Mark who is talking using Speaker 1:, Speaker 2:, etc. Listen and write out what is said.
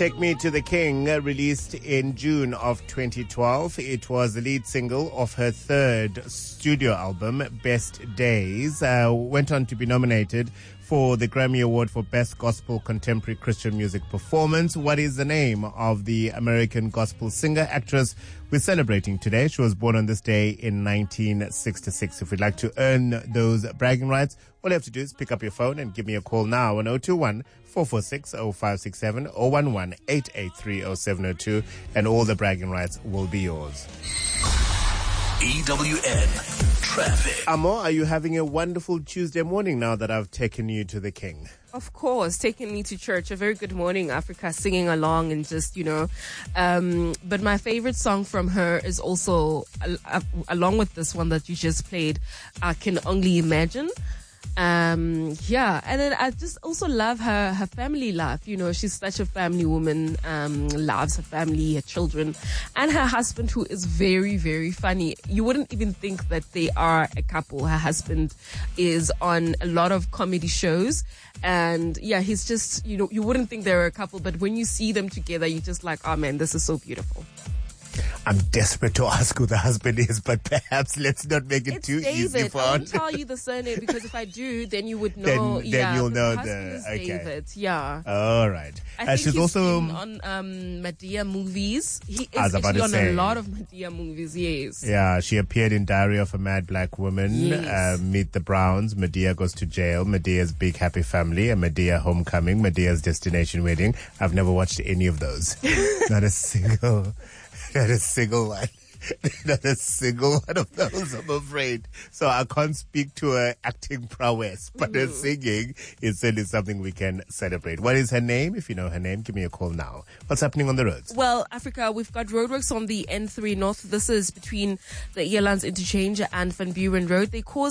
Speaker 1: Take Me to the King, released in June of 2012. It was the lead single of her third studio album, Best Days. Went on to be nominated for the Grammy Award for Best Gospel Contemporary Christian Music Performance. What is the name of the American gospel singer, actress we're celebrating today? She was born on this day in 1966. If you'd like to earn those bragging rights, all you have to do is pick up your phone and give me a call now on 021-446-0567 or 011-883-0702, and all the bragging rights will be yours.
Speaker 2: EWN Traffic.
Speaker 1: Amo, are you having a wonderful Tuesday morning now that I've taken you to the King?
Speaker 3: Of course, taking me to church. A very good morning, Africa, singing along and just, but my favorite song from her is also, along with this one that you just played, I Can Only Imagine. And then I just also love her family life. She's such a family woman, loves her family, her children, and her husband, who is very, very funny. You wouldn't even think that they are a couple. Her husband is on a lot of comedy shows, and he's just, you wouldn't think they're a couple, but when you see them together, you're just like, oh man, this is so beautiful.
Speaker 1: I'm desperate to ask who the husband is, but perhaps let's not make it
Speaker 3: it's
Speaker 1: too
Speaker 3: David.
Speaker 1: easy for
Speaker 3: I won't tell you the surname, because if I do, then you would know.
Speaker 1: Then you'll know
Speaker 3: the
Speaker 1: okay.
Speaker 3: David. Yeah.
Speaker 1: All right.
Speaker 3: I think
Speaker 1: she's
Speaker 3: he's
Speaker 1: also
Speaker 3: been on Medea movies. He
Speaker 1: I was
Speaker 3: is
Speaker 1: about to
Speaker 3: actually on
Speaker 1: say.
Speaker 3: a lot of Medea movies. Yes.
Speaker 1: Yeah, she appeared in Diary of a Mad Black Woman,
Speaker 3: Yes.
Speaker 1: Meet the Browns, Medea Goes to Jail, Medea's Big Happy Family, and Medea Homecoming, Medea's Destination Wedding. I've never watched any of those. Not a single one. Not a single one of those, I'm afraid. So I can't speak to her acting prowess, but her singing is certainly something we can celebrate. What is her name? If you know her name, give me a call now. What's happening on the roads?
Speaker 3: Well, Africa, we've got roadworks on the N3 North. This is between the Earlands Interchange and Van Buren Road. They caused